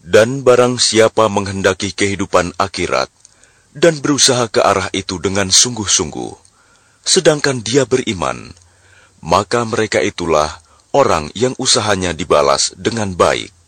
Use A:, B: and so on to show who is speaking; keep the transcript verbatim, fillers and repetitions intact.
A: Dan barang siapa menghendaki kehidupan akhirat dan berusaha ke arah itu dengan sungguh-sungguh, sedangkan dia beriman, maka mereka itulah orang yang usahanya dibalas dengan baik.